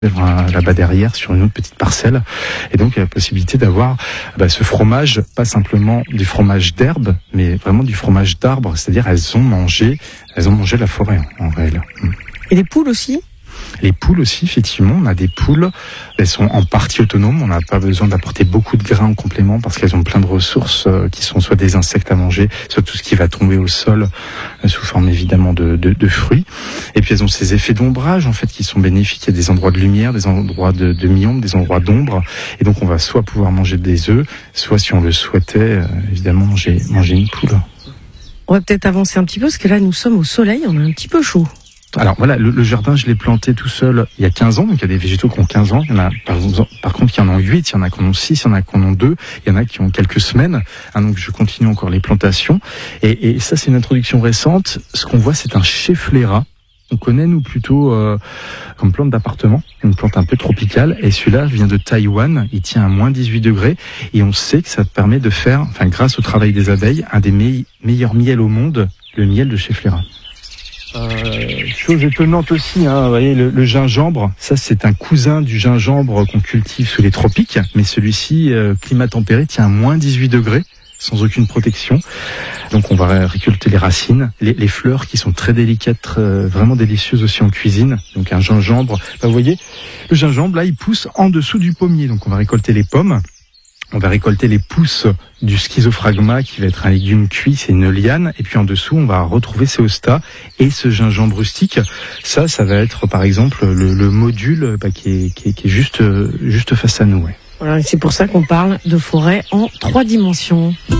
là-bas derrière sur une autre petite parcelle, et donc il y a la possibilité d'avoir ce fromage, pas simplement du fromage d'herbe, mais vraiment du fromage d'arbre, c'est-à-dire elles ont mangé la forêt en réel. Et les poules aussi ? Les poules aussi, effectivement, on a des poules, elles sont en partie autonomes, on n'a pas besoin d'apporter beaucoup de grains en complément parce qu'elles ont plein de ressources qui sont soit des insectes à manger, soit tout ce qui va tomber au sol sous forme évidemment de fruits. Et puis elles ont ces effets d'ombrage en fait qui sont bénéfiques, il y a des endroits de lumière, des endroits de mi-ombre, des endroits d'ombre, et donc on va soit pouvoir manger des œufs, soit si on le souhaitait, évidemment manger une poule. On va peut-être avancer un petit peu parce que là nous sommes au soleil, on a un petit peu chaud. Alors voilà, le jardin, je l'ai planté tout seul il y a 15 ans, donc il y a des végétaux qui ont 15 ans, il y en a par contre qui en ont 8, il y en a qui en ont 6, il y en a qui en ont 2, il y en a qui ont quelques semaines, donc je continue encore les plantations, et ça c'est une introduction récente. Ce qu'on voit, c'est un cheflera. On connaît nous plutôt comme plante d'appartement, une plante un peu tropicale, et celui-là vient de Taïwan, il tient à moins 18 degrés, et on sait que ça permet de faire, grâce au travail des abeilles, un des meilleurs miels au monde, le miel de cheflera. Chose étonnante aussi, vous voyez, le gingembre, ça c'est un cousin du gingembre qu'on cultive sous les tropiques, mais celui-ci, climat tempéré, tient à moins 18 degrés, sans aucune protection. Donc on va récolter les racines, les fleurs qui sont très délicates, vraiment délicieuses aussi en cuisine. Donc un gingembre, vous voyez, le gingembre là il pousse en dessous du pommier, donc on va récolter les pommes. On va récolter les pousses du schizophragma qui va être un légume cuit, c'est une liane, et puis en dessous on va retrouver ces hostas et ce gingembre rustique. Ça va être par exemple le module qui est juste face à nous. Ouais. Voilà, et c'est pour ça qu'on parle de forêt en 3 dimensions.